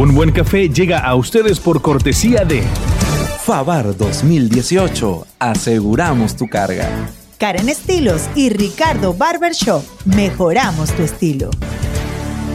Un buen café llega a ustedes por cortesía de Favar 2018. Aseguramos tu carga. Karen Estilos y Ricardo Barbershop. Mejoramos tu estilo.